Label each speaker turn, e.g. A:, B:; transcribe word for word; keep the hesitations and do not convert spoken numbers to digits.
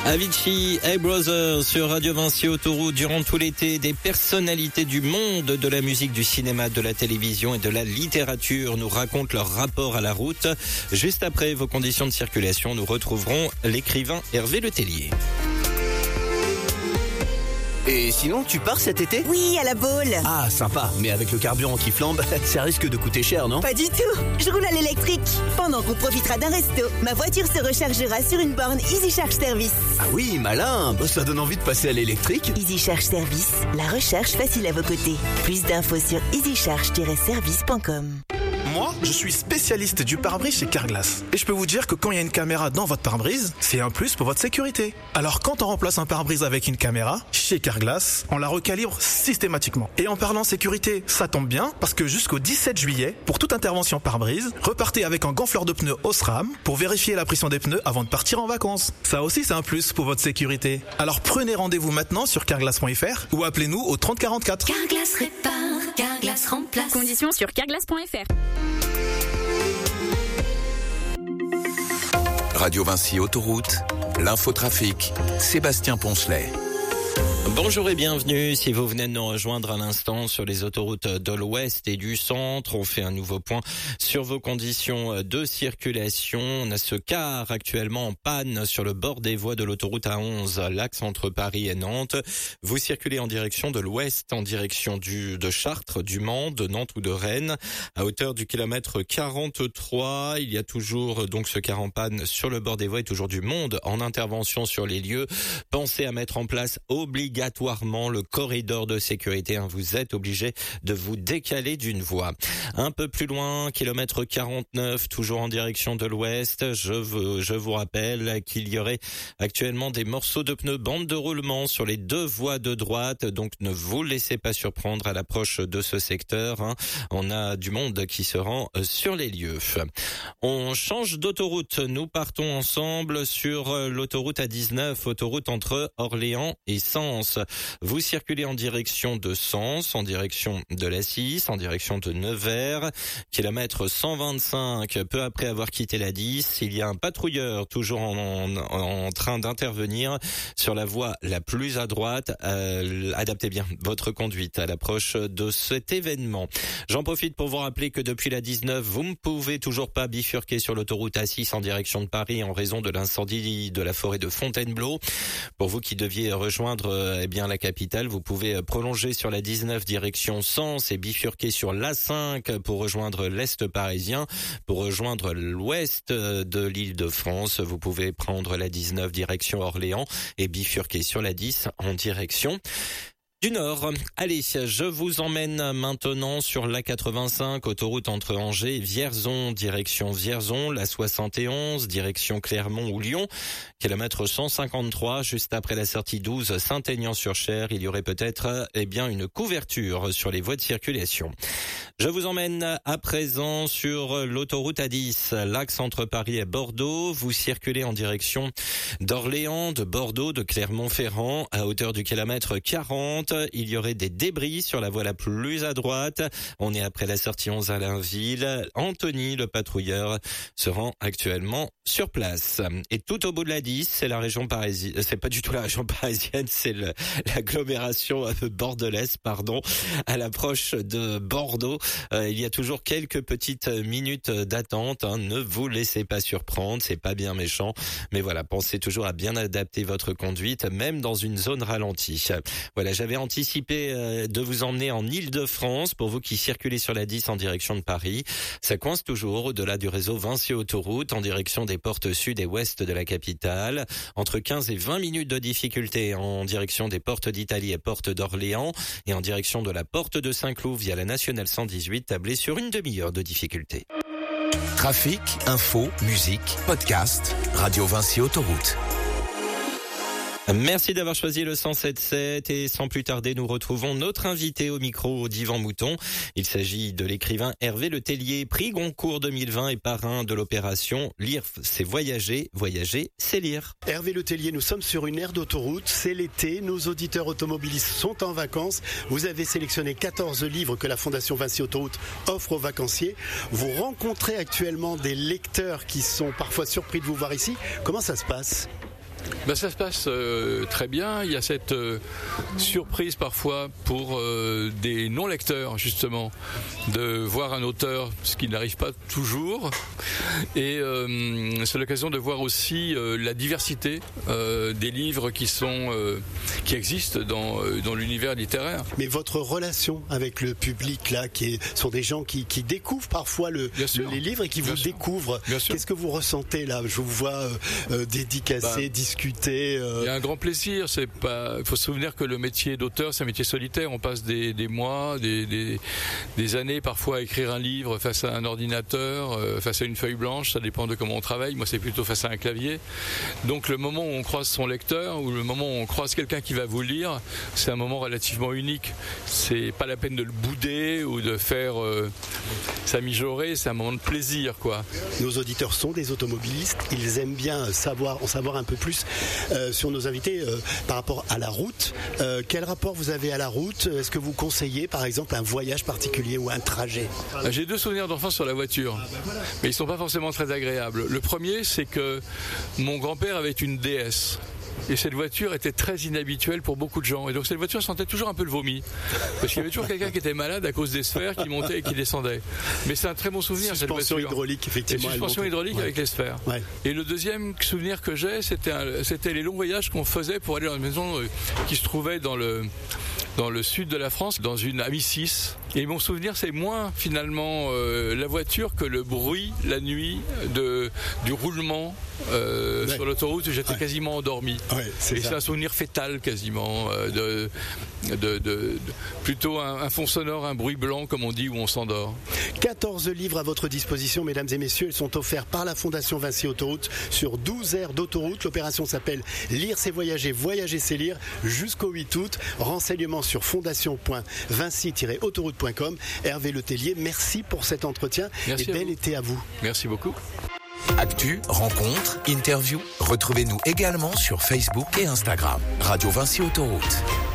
A: Avicii, Hey Brother sur Radio Vinci Autoroute. Durant tout l'été, des personnalités du monde de la musique, du cinéma, de la télévision et de la littérature nous racontent leur rapport à la route. Juste après vos conditions de circulation, nous retrouverons l'écrivain Hervé Le Tellier.
B: Et sinon, tu pars cet été ?
C: Oui, à la Baule.
B: Ah, sympa. Mais avec le carburant qui flambe, ça risque de coûter cher, non ?
C: Pas du tout. Je roule à l'électrique. Pendant qu'on profitera d'un resto, ma voiture se rechargera sur une borne Easy Charge Service.
B: Ah oui, malin. Bah, ça donne envie de passer à l'électrique.
C: Easy Charge Service, la recharge facile à vos côtés. Plus d'infos sur easy charge tiret service point com.
D: Moi, je suis spécialiste du pare-brise chez Carglass. Et je peux vous dire que quand il y a une caméra dans votre pare-brise, c'est un plus pour votre sécurité. Alors quand on remplace un pare-brise avec une caméra, chez Carglass, on la recalibre systématiquement. Et en parlant sécurité, ça tombe bien, parce que jusqu'au dix-sept juillet, pour toute intervention pare-brise, repartez avec un gonfleur de pneus Osram pour vérifier la pression des pneus avant de partir en vacances. Ça aussi, c'est un plus pour votre sécurité. Alors prenez rendez-vous maintenant sur carglass point f r ou appelez-nous au trente quarante-quatre.
E: Carglass répare, Carglass remplace.
F: Conditions sur carglass point f r.
G: Radio Vinci Autoroute, l'infotrafic, Sébastien Poncelet.
A: Bonjour et bienvenue. Si vous venez de nous rejoindre à l'instant sur les autoroutes de l'Ouest et du Centre, on fait un nouveau point sur vos conditions de circulation. On a ce car actuellement en panne sur le bord des voies de l'autoroute A onze, l'axe entre Paris et Nantes. Vous circulez en direction de l'Ouest, en direction du de Chartres, du Mans, de Nantes ou de Rennes, à hauteur du kilomètre quarante-trois. Il y a toujours donc ce car en panne sur le bord des voies et toujours du monde en intervention sur les lieux. Pensez à mettre en place obligatoirement obligatoirement le corridor de sécurité. Hein. Vous êtes obligé de vous décaler d'une voie. Un peu plus loin, kilomètre quarante-neuf, toujours en direction de l'Ouest. Je veux, je vous rappelle qu'il y aurait actuellement des morceaux de pneus bande de roulement sur les deux voies de droite. Donc ne vous laissez pas surprendre à l'approche de ce secteur. Hein. On a du monde qui se rend sur les lieux. On change d'autoroute. Nous partons ensemble sur l'autoroute A dix-neuf, autoroute entre Orléans et Sens. Vous circulez en direction de Sens, en direction de la six, en direction de Nevers, kilomètre cent vingt-cinq. Peu après avoir quitté la dix, il y a un patrouilleur toujours en, en, en train d'intervenir sur la voie la plus à droite. Euh, adaptez bien votre conduite à l'approche de cet événement. J'en profite pour vous rappeler que depuis la dix-neuf, vous ne pouvez toujours pas bifurquer sur l'autoroute A six en direction de Paris en raison de l'incendie de la forêt de Fontainebleau. Pour vous qui deviez rejoindre eh bien la capitale, vous pouvez prolonger sur la dix-neuf direction Sens et bifurquer sur l'A cinq pour rejoindre l'Est parisien. Pour rejoindre l'Ouest de l'Île-de-France, vous pouvez prendre la dix-neuf direction Orléans et bifurquer sur la dix en direction du Nord. Allez, je vous emmène maintenant sur l'A quatre-vingt-cinq, autoroute entre Angers et Vierzon, direction Vierzon, la soixante et onze, direction Clermont ou Lyon, kilomètre cent cinquante-trois, juste après la sortie douze, Saint-Aignan-sur-Cher, il y aurait peut-être eh bien une couverture sur les voies de circulation. Je vous emmène à présent sur l'autoroute A dix, l'axe entre Paris et Bordeaux. Vous circulez en direction d'Orléans, de Bordeaux, de Clermont-Ferrand, à hauteur du kilomètre quarante. Il y aurait des débris sur la voie la plus à droite. On est après la sortie onze à Blainville. Anthony, le patrouilleur, se rend actuellement sur place. Et tout au bout de la dix, c'est la région parisienne. C'est pas du tout la région parisienne, c'est le, l'agglomération bordelaise, pardon. À l'approche de Bordeaux, euh, il y a toujours quelques petites minutes d'attente. Hein. Ne vous laissez pas surprendre, c'est pas bien méchant. Mais voilà, pensez toujours à bien adapter votre conduite, même dans une zone ralentie. Voilà, j'avais anticipé euh, de vous emmener en Île-de-France pour vous qui circulez sur la dix en direction de Paris. Ça coince toujours au-delà du réseau Vinci Autoroute en direction des portes sud et ouest de la capitale. Entre quinze et vingt minutes de difficulté en direction des portes d'Italie et portes d'Orléans et en direction de la porte de Saint-Cloud via la nationale cent dix-huit tablée sur une demi-heure de difficulté.
G: Trafic, info, musique, podcast, Radio Vinci Autoroute.
A: Merci d'avoir choisi le cent sept sept et sans plus tarder, nous retrouvons notre invité au micro d'Yvan Mouton. Il s'agit de l'écrivain Hervé Le Tellier, prix Goncourt deux mille vingt et parrain de l'opération Lire, c'est voyager, voyager, c'est lire.
H: Hervé Le Tellier, nous sommes sur une aire d'autoroute, c'est l'été, nos auditeurs automobilistes sont en vacances. Vous avez sélectionné quatorze livres que la Fondation Vinci Autoroute offre aux vacanciers. Vous rencontrez actuellement des lecteurs qui sont parfois surpris de vous voir ici. Comment ça se passe ?
F: Ben, ça se passe euh, très bien. Il y a cette euh, surprise parfois pour euh, des non-lecteurs, justement, de voir un auteur, ce qui n'arrive pas toujours. Et euh, c'est l'occasion de voir aussi euh, la diversité euh, des livres qui sont euh, qui existent dans, euh, dans l'univers littéraire.
H: Mais votre relation avec le public, là, qui est, sont des gens qui, qui découvrent parfois le, le, les livres et qui
F: Bien
H: vous
F: sûr.
H: découvrent.
F: Bien sûr.
H: Qu'est-ce que vous ressentez là? Je vous vois euh, euh, dédicacer,
F: Bah,
H: discuter. Euh...
F: Il y a un grand plaisir. C'est pas. Il faut se souvenir que le métier d'auteur, c'est un métier solitaire. On passe des, des mois, des, des, des années parfois à écrire un livre face à un ordinateur, euh, face à une feuille blanche. Ça dépend de comment on travaille. Moi, c'est plutôt face à un clavier. Donc, le moment où on croise son lecteur ou le moment où on croise quelqu'un qui va vous lire, c'est un moment relativement unique. C'est pas la peine de le bouder ou de faire euh, s'amijorer. C'est un moment de plaisir, quoi.
H: Nos auditeurs sont des automobilistes. Ils aiment bien savoir, en savoir un peu plus euh, sur nos invités euh, par rapport à la route. Euh, quel rapport vous avez à la route? Est-ce que vous conseillez, par exemple, un voyage particulier ou un trajet?
F: J'ai deux souvenirs d'enfance sur la voiture, mais ils sont pas forcément très agréables. Le premier, c'est que mon grand-père avait une D S. Et cette voiture était très inhabituelle pour beaucoup de gens. Et donc cette voiture sentait toujours un peu le vomi. Parce qu'il y avait toujours quelqu'un qui était malade à cause des sphères qui montaient et qui descendaient. Mais c'est un très bon souvenir, cette voiture.
H: Suspension hydraulique, effectivement.
F: Et suspension hydraulique
H: ouais.
F: avec les sphères.
H: Ouais.
F: Et le deuxième souvenir que j'ai, c'était, un, c'était les longs voyages qu'on faisait pour aller dans une maison qui se trouvait dans le... dans le sud de la France, dans une Amicis. Et mon souvenir, c'est moins finalement euh, la voiture que le bruit la nuit de, du roulement euh, ouais. sur l'autoroute où j'étais ouais. quasiment endormi.
H: Ouais, c'est
F: et
H: ça.
F: c'est un souvenir fétal quasiment, euh, de, de, de, de, plutôt un, un fond sonore, un bruit blanc comme on dit, où on s'endort.
H: quatorze livres à votre disposition, mesdames et messieurs. Ils sont offerts par la Fondation Vinci Autoroute sur douze aires d'autoroute. L'opération s'appelle Lire c'est voyager, voyager c'est lire, jusqu'au huit août. Renseignements sur fondation point vinci tiret autoroute point com. Hervé Letellier, merci pour cet entretien.
F: Merci
H: et bel été à vous.
F: Merci beaucoup.
G: Actu, rencontres, interviews. Retrouvez-nous également sur Facebook et Instagram. Radio Vinci Autoroute.